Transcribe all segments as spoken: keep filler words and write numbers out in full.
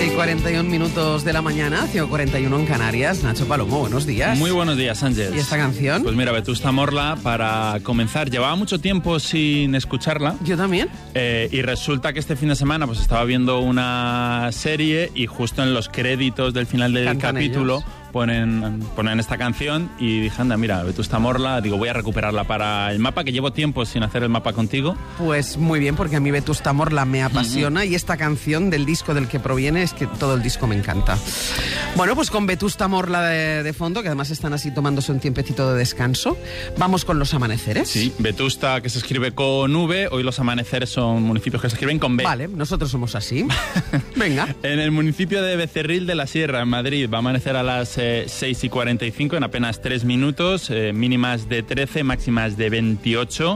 y cuarenta y un minutos de la mañana, cinco y cuarenta y uno en Canarias. Nacho Palomo, buenos días. Muy buenos días, Ángel. ¿Y esta canción? Pues mira, Vetusta Morla, para comenzar, llevaba mucho tiempo sin escucharla. Yo también. Eh, y resulta que este fin de semana pues estaba viendo una serie y justo en los créditos del final del Cantan capítulo ellos. ponen, ponen esta canción y dije, anda, mira, Vetusta Morla, digo, voy a recuperarla para el mapa, que llevo tiempo sin hacer el mapa contigo. Pues muy bien, porque a mí Vetusta Morla me apasiona uh-huh. y esta canción del disco del que proviene es que todo el disco me encanta. Bueno, pues con Vetusta Morla de, de fondo, que además están así tomándose un tiempecito de descanso, vamos con los amaneceres. Sí, Vetusta, que se escribe con V, hoy los amaneceres son municipios que se escriben con B. Vale, nosotros somos así. Venga. En el municipio de Becerril de la Sierra, en Madrid, va a amanecer a las eh, seis y cuarenta y cinco, en apenas tres minutos, eh, mínimas de trece, máximas de veintiocho.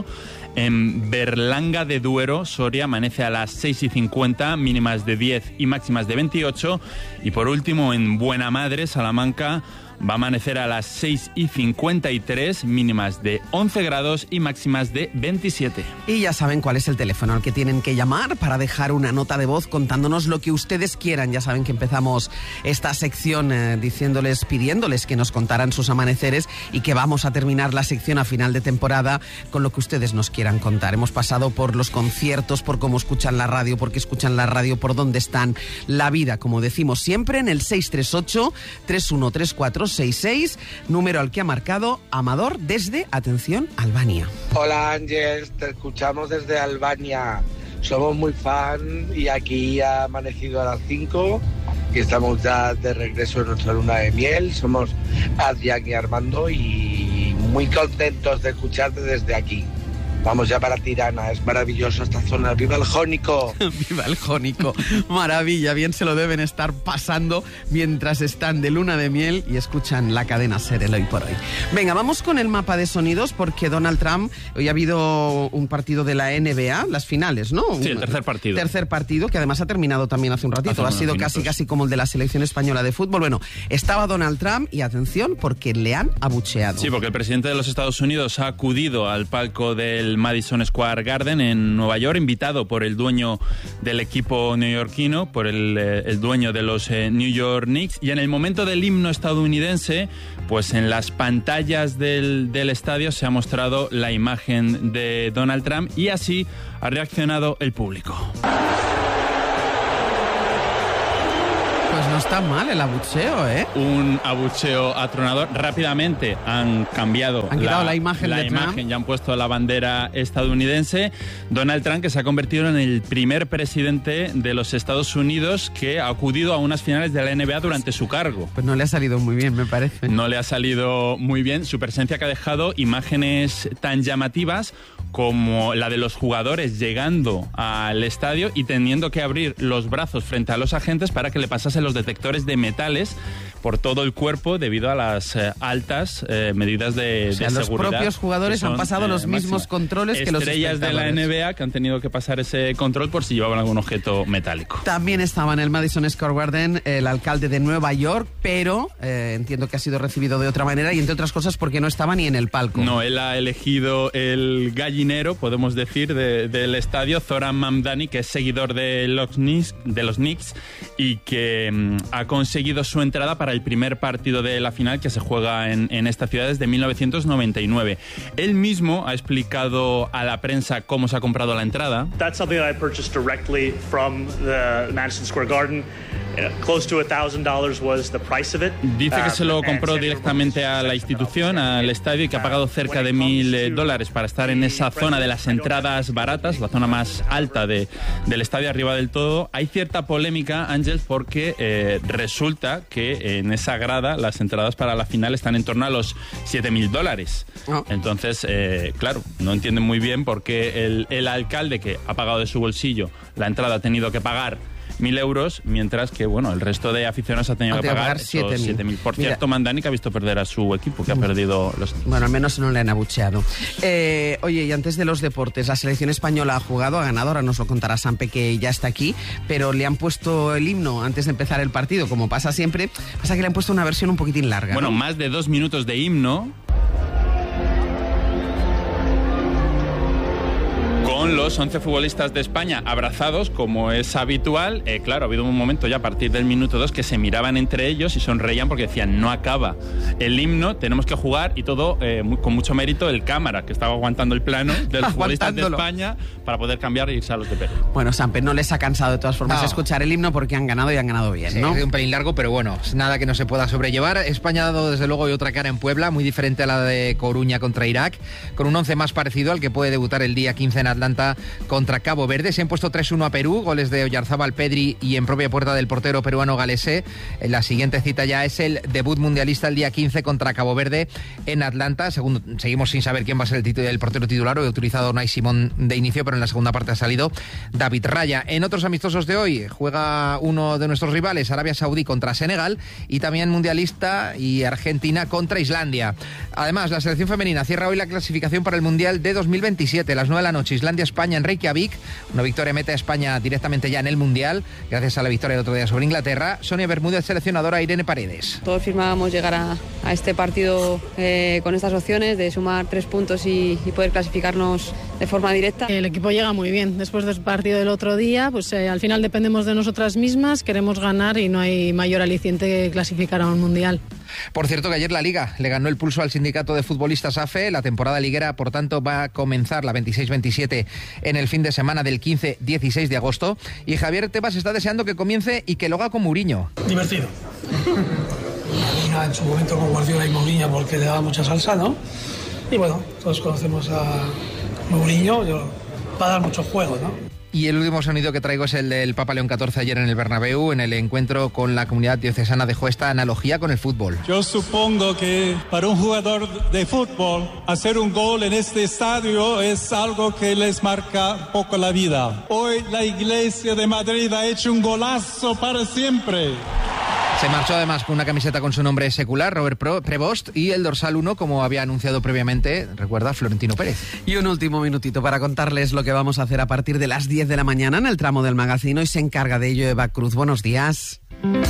En Berlanga de Duero, Soria, amanece a las seis y cincuenta, mínimas de diez y máximas de veintiocho. Y por último, en Buena Madre, Salamanca, va a amanecer a las seis y cincuenta y tres, mínimas de once grados y máximas de veintisiete. Y ya saben cuál es el teléfono al que tienen que llamar para dejar una nota de voz contándonos lo que ustedes quieran. Ya saben que empezamos esta sección eh, diciéndoles, pidiéndoles que nos contaran sus amaneceres y que vamos a terminar la sección a final de temporada con lo que ustedes nos quieran contar. Hemos pasado por los conciertos, por cómo escuchan la radio, por qué escuchan la radio, por dónde están, la vida, como decimos siempre, en el seis tres ocho, tres uno tres cuatro seis seis, número al que ha marcado Amador desde, atención, Albania. Hola Ángel, te escuchamos desde Albania. Somos muy fan y aquí ha amanecido a las cinco y estamos ya de regreso en nuestra luna de miel. Somos Adrián y Armando y muy contentos de escucharte desde aquí. Vamos ya para Tirana, es maravilloso esta zona. ¡Viva el Jónico! ¡Viva el Jónico! Maravilla, bien se lo deben estar pasando mientras están de luna de miel y escuchan la cadena SER el hoy por hoy. Venga, vamos con el mapa de sonidos porque Donald Trump, hoy ha habido un partido de la N B A, las finales, ¿no? Sí, el tercer partido. Tercer partido, que además ha terminado también hace un ratito, hace ha sido casi casi como el de la selección española de fútbol. Bueno, estaba Donald Trump y atención porque le han abucheado. Sí, porque el presidente de los Estados Unidos ha acudido al palco del Madison Square Garden en Nueva York, invitado por el dueño del equipo neoyorquino, por el, eh, el dueño de los eh, New York Knicks, y en el momento del himno estadounidense, pues en las pantallas del, del estadio se ha mostrado la imagen de Donald Trump y así ha reaccionado el público. Pues no está mal el abucheo, ¿eh? Un abucheo atronador. Rápidamente han cambiado han quitado la, la imagen la de imagen, Trump. Ya han puesto la bandera estadounidense. Donald Trump, que se ha convertido en el primer presidente de los Estados Unidos que ha acudido a unas finales de la N B A durante su cargo. Pues no le ha salido muy bien, me parece. No le ha salido muy bien. Su presencia que ha dejado imágenes tan llamativas como la de los jugadores llegando al estadio y teniendo que abrir los brazos frente a los agentes para que le pasasen los detectores de metales por todo el cuerpo debido a las eh, altas eh, medidas de, o sea, de los seguridad. Los propios jugadores son, han pasado eh, los mismos máxima. controles que los estrellas de la N B A que han tenido que pasar ese control por si llevaban algún objeto metálico. También estaba en el Madison Square Garden el alcalde de Nueva York, pero eh, entiendo que ha sido recibido de otra manera y entre otras cosas porque no estaba ni en el palco. No, él ha elegido el gallinero, podemos decir, de, del estadio, Zoran Mamdani, que es seguidor de los Knicks, de los Knicks y que mm, ha conseguido su entrada para el primer partido de la final que se juega en, en esta ciudad desde mil novecientos noventa y nueve. Él mismo ha explicado a la prensa cómo se ha comprado la entrada. That's something that I purchased directly from the Madison Square Garden. Close to a thousand dollars was the price of it. Dice que se lo compró directamente a la institución, al estadio, y que ha pagado cerca de mil dólares para estar en esa zona de las entradas baratas, la zona más alta de, del estadio, arriba del todo. Hay cierta polémica, Ángel, porque eh, resulta que en esa grada las entradas para la final están en torno a los siete mil dólares. Oh. Entonces, eh, claro, no entienden muy bien por qué el, el alcalde, que ha pagado de su bolsillo la entrada, ha tenido que pagar mil euros, mientras que, bueno, el resto de aficionados ha tenido que pagar, pagar siete mil. Por Mira, cierto, Mamdani, que ha visto perder a su equipo, que ha perdido los... Bueno, al menos no le han abucheado. Eh, oye, y antes de los deportes, la selección española ha jugado, ha ganado, ahora nos lo contará Sampe, que ya está aquí, pero le han puesto el himno antes de empezar el partido, como pasa siempre. Pasa que le han puesto una versión un poquitín larga, Bueno, ¿no? Más de dos minutos de himno, con los once futbolistas de España abrazados, como es habitual. Eh, claro, ha habido un momento ya a partir del minuto dos que se miraban entre ellos y sonreían porque decían, no acaba el himno, tenemos que jugar, y todo eh, muy, con mucho mérito el cámara, que estaba aguantando el plano de los futbolistas de España para poder cambiar e irse a los de Perú. Bueno, Samper, no les ha cansado de todas formas no. escuchar el himno porque han ganado y han ganado bien, sí, ¿no? Es un pelín largo, pero bueno, nada que no se pueda sobrellevar. España ha dado desde luego otra cara en Puebla, muy diferente a la de Coruña contra Irak, con un once más parecido al que puede debutar el día quince en Atlanta contra Cabo Verde. Se han puesto tres uno a Perú, goles de Oyarzábal, Pedri y en propia puerta del portero peruano Galese. La siguiente cita ya es el debut mundialista el día quince contra Cabo Verde en Atlanta. Segundo, seguimos sin saber quién va a ser el, titu- el portero titular. Hoy ha utilizado Unai Simón de inicio, pero en la segunda parte ha salido David Raya. En otros amistosos de hoy juega uno de nuestros rivales, Arabia Saudí contra Senegal, y también mundialista y Argentina contra Islandia. Además, la selección femenina cierra hoy la clasificación para el Mundial de dos mil veintisiete. A las nueve de la noche, Islandia-España en Reykjavik. Una victoria mete a España directamente ya en el Mundial, gracias a la victoria del otro día sobre Inglaterra. Sonia Bermúdez, seleccionadora, Irene Paredes. Todos firmábamos llegar a, a este partido eh, con estas opciones de sumar tres puntos y, y poder clasificarnos de forma directa. El equipo llega muy bien. Después del partido del otro día, pues eh, al final dependemos de nosotras mismas, queremos ganar y no hay mayor aliciente que clasificar a un Mundial. Por cierto, que ayer la Liga le ganó el pulso al sindicato de futbolistas A F E. La temporada liguera, por tanto, va a comenzar la veintiséis veintisiete en el fin de semana del quince dieciséis de agosto. Y Javier Tebas está deseando que comience y que lo haga con Mourinho. Divertido. En su momento con Guardiola y Mourinho porque le daba mucha salsa, ¿no? Y bueno, todos conocemos a Mourinho, va a dar mucho juego, ¿no? Y el último sonido que traigo es el del Papa León catorce ayer en el Bernabéu. En el encuentro con la comunidad diocesana dejó esta analogía con el fútbol. Yo supongo que para un jugador de fútbol hacer un gol en este estadio es algo que les marca un poco la vida. Hoy la Iglesia de Madrid ha hecho un golazo para siempre. Se marchó además con una camiseta con su nombre secular, Robert Prevost, y el dorsal uno, como había anunciado previamente, recuerda, Florentino Pérez. Y un último minutito para contarles lo que vamos a hacer a partir de las diez de la mañana en el tramo del Magazino, y se encarga de ello Eva Cruz. Buenos días.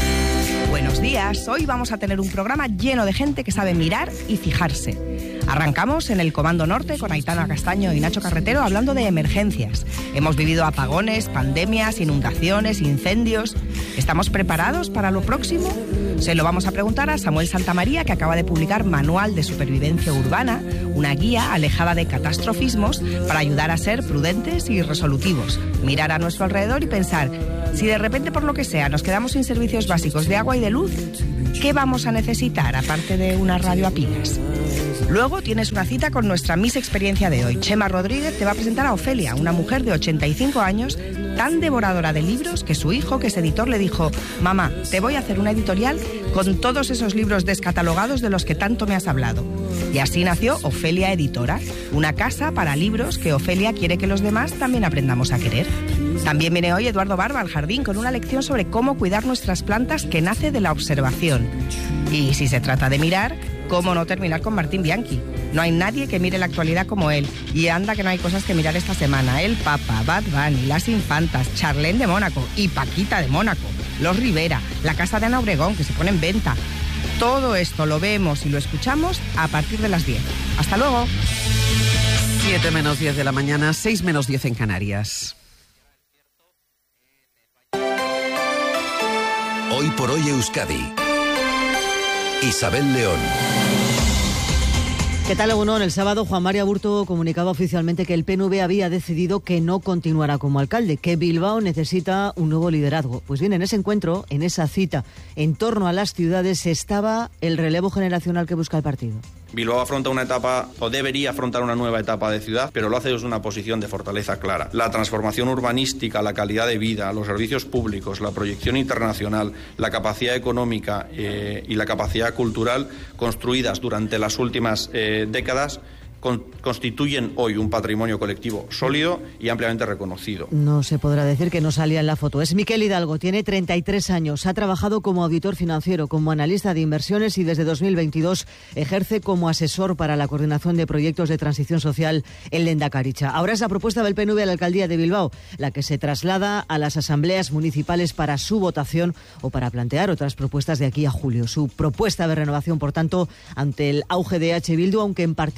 Buenos días. Hoy vamos a tener un programa lleno de gente que sabe mirar y fijarse. Arrancamos en el Comando Norte con Aitana Castaño y Nacho Carretero hablando de emergencias. Hemos vivido apagones, pandemias, inundaciones, incendios. ¿Estamos preparados para lo próximo? Se lo vamos a preguntar a Samuel Santamaría, que acaba de publicar Manual de Supervivencia Urbana, una guía alejada de catastrofismos para ayudar a ser prudentes y resolutivos. Mirar a nuestro alrededor y pensar, si de repente por lo que sea nos quedamos sin servicios básicos de agua y de luz, ¿qué vamos a necesitar aparte de una radio a pilas? Luego tienes una cita con nuestra Miss Experiencia de hoy. Chema Rodríguez te va a presentar a Ofelia, una mujer de ochenta y cinco años, tan devoradora de libros que su hijo, que es editor, le dijo: mamá, te voy a hacer una editorial con todos esos libros descatalogados de los que tanto me has hablado. Y así nació Ofelia Editora, una casa para libros que Ofelia quiere que los demás también aprendamos a querer. También viene hoy Eduardo Barba al jardín con una lección sobre cómo cuidar nuestras plantas que nace de la observación. Y si se trata de mirar, ¿cómo no terminar con Martín Bianchi? No hay nadie que mire la actualidad como él. Y anda que no hay cosas que mirar esta semana. El Papa, Bad Bunny, Las Infantas, Charlene de Mónaco y Paquita de Mónaco, Los Rivera, la casa de Ana Obregón que se pone en venta. Todo esto lo vemos y lo escuchamos a partir de las diez. ¡Hasta luego! siete menos diez de la mañana, seis menos diez en Canarias. Hoy por hoy Euskadi. Isabel León. ¿Qué tal, Egunon? El sábado Juan María Aburto comunicaba oficialmente que el P N V había decidido que no continuará como alcalde, que Bilbao necesita un nuevo liderazgo. Pues bien, en ese encuentro, en esa cita, en torno a las ciudades, estaba el relevo generacional que busca el partido. Bilbao afronta una etapa, o debería afrontar una nueva etapa de ciudad, pero lo hace desde una posición de fortaleza clara. La transformación urbanística, la calidad de vida, los servicios públicos, la proyección internacional, la capacidad económica eh, y la capacidad cultural construidas durante las últimas eh, décadas Con, constituyen hoy un patrimonio colectivo sólido y ampliamente reconocido. No se podrá decir que no salía en la foto. Es Miquel Hidalgo, tiene treinta y tres años, ha trabajado como auditor financiero, como analista de inversiones y desde dos mil veintidós ejerce como asesor para la coordinación de proyectos de transición social en Lehendakaritza. Ahora es la propuesta del P N V a la alcaldía de Bilbao, la que se traslada a las asambleas municipales para su votación o para plantear otras propuestas de aquí a julio. Su propuesta de renovación, por tanto, ante el auge de H. Bildu, aunque en particular Bilbao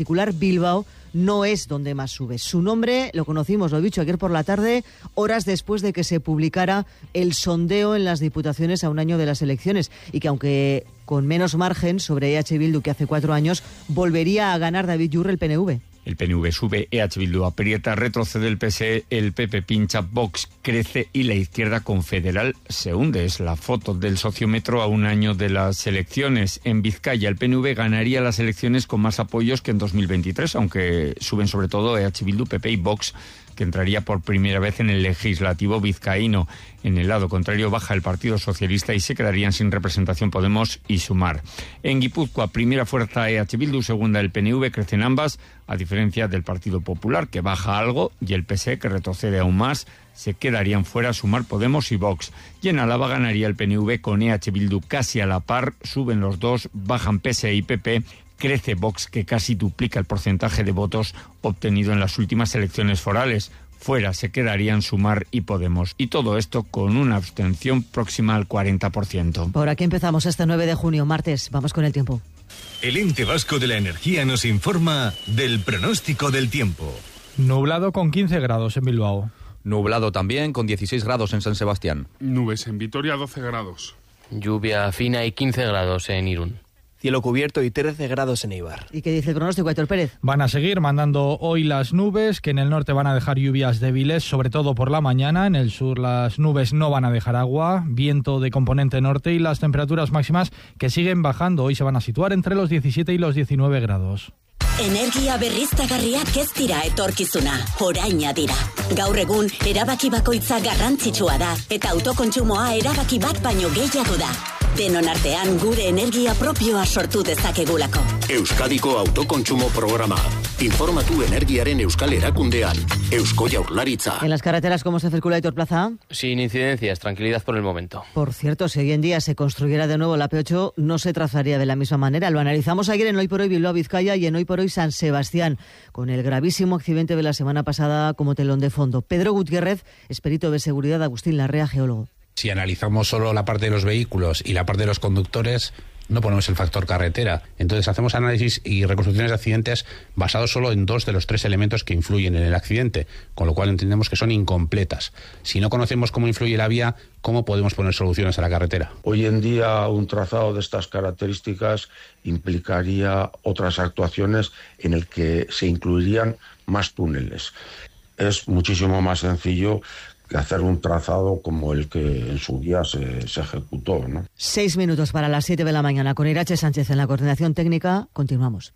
Bilbao no es donde más sube. Su nombre lo conocimos, lo he dicho ayer por la tarde, horas después de que se publicara el sondeo en las diputaciones a un año de las elecciones, y que aunque con menos margen sobre E H Bildu que hace cuatro años, volvería a ganar David Yurre el P N V. El P N V sube, E H Bildu aprieta, retrocede el P S E, el P P pincha, Vox crece y la izquierda confederal se hunde. Es la foto del sociómetro a un año de las elecciones. En Vizcaya el P N V ganaría las elecciones con más apoyos que en dos mil veintitrés, aunque suben sobre todo E H Bildu, P P y Vox, que entraría por primera vez en el legislativo vizcaíno. En el lado contrario baja el Partido Socialista y se quedarían sin representación Podemos y Sumar. En Guipúzcoa, primera fuerza E H Bildu, segunda el P N V, crecen ambas, a diferencia del Partido Popular, que baja algo, y el P S E, que retrocede aún más. Se quedarían fuera Sumar, Podemos y Vox. Y en Álava ganaría el P N V con E H Bildu casi a la par, suben los dos, bajan P S E y P P. Crece Vox, que casi duplica el porcentaje de votos obtenido en las últimas elecciones forales. Fuera se quedarían Sumar y Podemos. Y todo esto con una abstención próxima al cuarenta por ciento. Por aquí empezamos este nueve de junio, martes. Vamos con el tiempo. El Ente Vasco de la Energía nos informa del pronóstico del tiempo. Nublado con quince grados en Bilbao. Nublado también con dieciséis grados en San Sebastián. Nubes en Vitoria, doce grados. Lluvia fina y quince grados en Irún. Cielo cubierto y trece grados en Eibar. ¿Y qué dice el pronóstico, Aitor Pérez? Van a seguir mandando hoy las nubes, que en el norte van a dejar lluvias débiles, sobre todo por la mañana. En el sur las nubes no van a dejar agua, viento de componente norte y las temperaturas máximas que siguen bajando. Hoy se van a situar entre los diecisiete y los diecinueve grados. Energia berriztagarriak ez dira etorkizuna, oraina dira. Gaur egun, erabaki bakoitza garrantzitsua da, eta autokontsumoa erabaki bat baino gehiago da. Denon artean gure energia propioa sortu dezakegulako. Euskadiko autokontsumo programa. Informatu energiaren euskal erakundean. Eusko Jaurlaritza. En las carreteras, ¿cómo se circula, Aitor Plaza? Sin incidencias, tranquilidad por el momento. Por cierto, si hoy en día se construyera de nuevo la P ocho, no se trazaría de la misma manera. Lo analizamos ayer en Hoy por Hoy Bilbao Vizcaya y en Hoy por Hoy San Sebastián, con el gravísimo accidente de la semana pasada como telón de fondo. Pedro Gutiérrez es perito de seguridad, Agustín Larrea, geólogo. Si analizamos solo la parte de los vehículos y la parte de los conductores, no ponemos el factor carretera. Entonces hacemos análisis y reconstrucciones de accidentes basados solo en dos de los tres elementos que influyen en el accidente, con lo cual entendemos que son incompletas. Si no conocemos cómo influye la vía, ¿cómo podemos poner soluciones a la carretera? Hoy en día un trazado de estas características implicaría otras actuaciones en el que se incluirían más túneles. Es muchísimo más sencillo que hacer un trazado como el que en su día se, se ejecutó, ¿no? Seis minutos para las siete de la mañana. Con Irache Sánchez en la coordinación técnica, continuamos.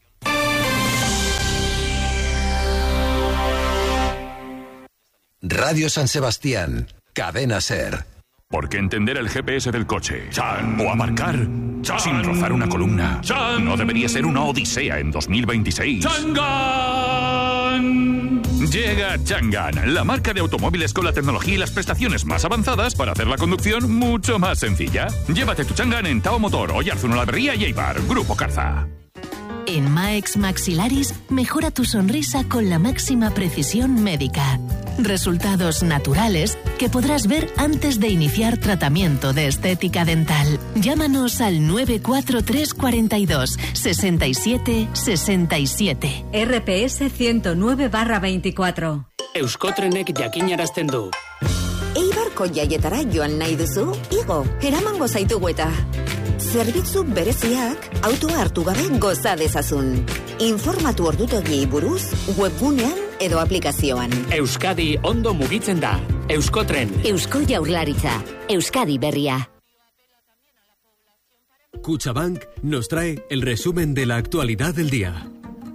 Radio San Sebastián, Cadena SER. ¿Por qué entender el G P S del coche? ¡Chan! O aparcar ¡Chan! Sin rozar una columna. ¡Chan! No debería ser una odisea en dos mil veintiséis. ¡Changan! Llega Changan, la marca de automóviles con la tecnología y las prestaciones más avanzadas para hacer la conducción mucho más sencilla. Llévate tu Changan en Tao Motor, Oyarzun, Olavarría y Eibar. Grupo Carza. En Maex Maxilaris, mejora tu sonrisa con la máxima precisión médica. Resultados naturales que podrás ver antes de iniciar tratamiento de estética dental. Llámanos al nueve cuatro tres cuatro dos, seis siete seis siete. R P S ciento nueve barra veinticuatro. Euskotrenek jakinarazten du. Eibarko jaietara joan nahi duzu? Igo, eramango zaitugu eta. Zerbitzu bereziak autoa hartu gabe goza dezazun. Informatu ordutegiei buruz webgunean edo aplikazioan. Euskadi ondo mugitzen da. Euskotren. Eusko Jaurlaritza. Euskadi berria. Kutxabank nos trae el resumen de la actualidad del día.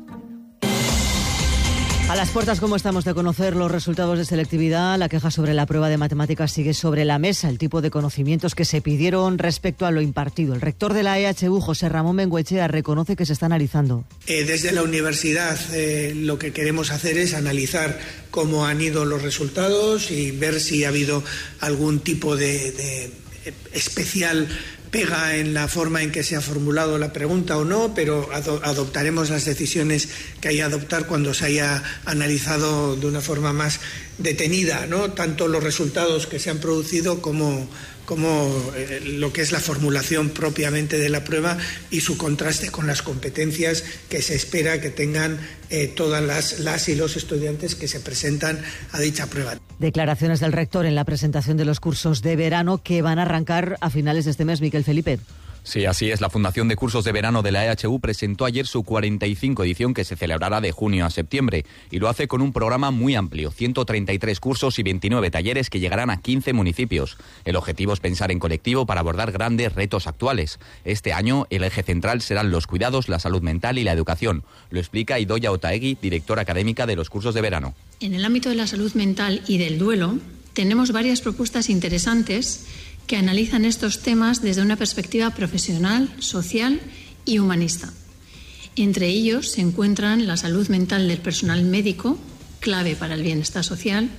A las puertas, como estamos de conocer los resultados de selectividad, la queja sobre la prueba de matemáticas sigue sobre la mesa. El tipo de conocimientos que se pidieron respecto a lo impartido. El rector de la E H U, José Ramón Bengoechea, reconoce que se está analizando. Eh, desde la universidad eh, lo que queremos hacer es analizar cómo han ido los resultados y ver si ha habido algún tipo de... de especial pega en la forma en que se ha formulado la pregunta o no, pero ado- adoptaremos las decisiones que haya adoptar cuando se haya analizado de una forma más detenida, ¿no?, tanto los resultados que se han producido como, como eh, lo que es la formulación propiamente de la prueba y su contraste con las competencias que se espera que tengan eh, todas las, las y los estudiantes que se presentan a dicha prueba. Declaraciones del rector en la presentación de los cursos de verano que van a arrancar a finales de este mes, Miquel Felipe. Sí, así es. La Fundación de Cursos de Verano de la E H U presentó ayer su cuarenta y cinco edición, que se celebrará de junio a septiembre, y lo hace con un programa muy amplio, ciento treinta y tres cursos y veintinueve talleres que llegarán a quince municipios. El objetivo es pensar en colectivo para abordar grandes retos actuales. Este año el eje central serán los cuidados, la salud mental y la educación. Lo explica Idoia Otaegui, directora académica de los cursos de verano. En el ámbito de la salud mental y del duelo tenemos varias propuestas interesantes que analizan estos temas desde una perspectiva profesional, social y humanista. Entre ellos se encuentran la salud mental del personal médico, clave para el bienestar social,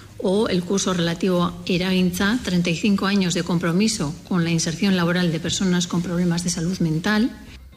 o el curso relativo a Eragintza, treinta y cinco años de compromiso con la inserción laboral de personas con problemas de salud mental.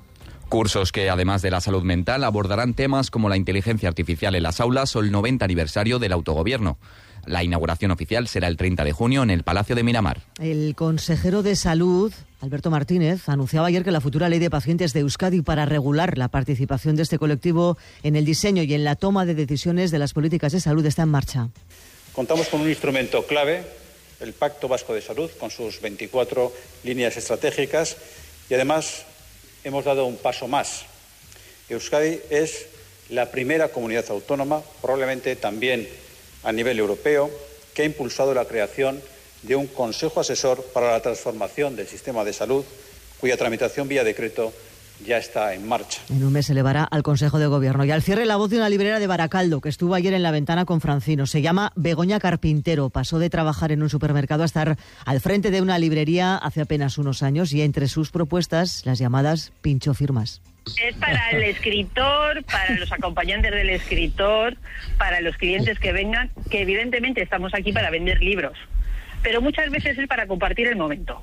Cursos que, además de la salud mental, abordarán temas como la inteligencia artificial en las aulas o el noventa aniversario del autogobierno. La inauguración oficial será el treinta de junio en el Palacio de Miramar. El consejero de Salud, Alberto Martínez, anunciaba ayer que la futura ley de pacientes de Euskadi, para regular la participación de este colectivo en el diseño y en la toma de decisiones de las políticas de salud, está en marcha. Contamos con un instrumento clave, el Pacto Vasco de Salud, con sus veinticuatro líneas estratégicas, y además hemos dado un paso más. Euskadi es la primera comunidad autónoma, probablemente también a nivel europeo, que ha impulsado la creación de un Consejo Asesor para la Transformación del Sistema de Salud, cuya tramitación vía decreto ya está en marcha. En un mes se elevará al Consejo de Gobierno. Y al cierre, la voz de una librera de Baracaldo, que estuvo ayer en La Ventana con Francino. Se llama Begoña Carpintero. Pasó de trabajar en un supermercado a estar al frente de una librería hace apenas unos años, y entre sus propuestas, las llamadas pinchofirmas. Es para el escritor, para los acompañantes del escritor, para los clientes que vengan, que evidentemente estamos aquí para vender libros, pero muchas veces es para compartir el momento.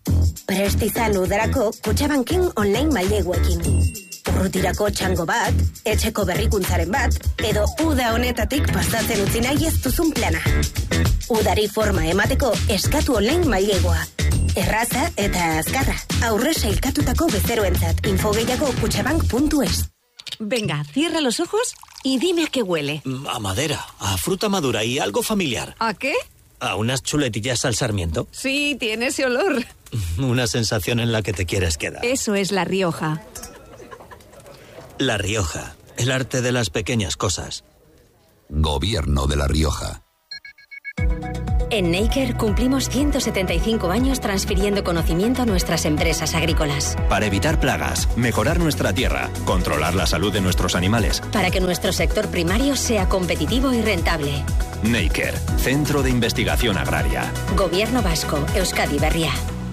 Prest izan udarako Kutxabanken online maileguekin. Urrutirako txango bat, etxeko berrikuntzaren bat, edo uda honetatik pasatzen utzi nahi ez duzun plana. Udari forma emateko eskatu online mailegua. Erraza eta azkarra. Aurre sailkatutako bezeroentzat. Info gehiago kutxabank puntu es. Venga, cierra los ojos y dime a qué huele. A madera, a fruta madura y algo familiar. ¿A qué? A unas chuletillas al sarmiento. Sí, tiene ese olor. Una sensación en la que te quieres quedar. Eso es La Rioja. La Rioja, el arte de las pequeñas cosas. Gobierno de La Rioja. En Neiker cumplimos ciento setenta y cinco años transfiriendo conocimiento a nuestras empresas agrícolas. Para evitar plagas, mejorar nuestra tierra, controlar la salud de nuestros animales. Para que nuestro sector primario sea competitivo y rentable. Neiker, Centro de Investigación Agraria. Gobierno Vasco, Euskadi Berria.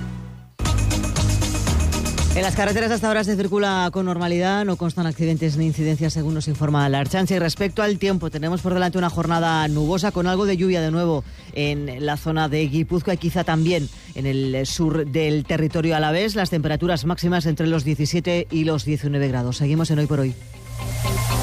En las carreteras hasta ahora se circula con normalidad, no constan accidentes ni incidencias según nos informa la Ertzaintza. Y respecto al tiempo, tenemos por delante una jornada nubosa con algo de lluvia de nuevo en la zona de Guipúzcoa y quizá también en el sur del territorio alavés. Las temperaturas máximas entre los diecisiete y los diecinueve grados. Seguimos en Hoy por Hoy.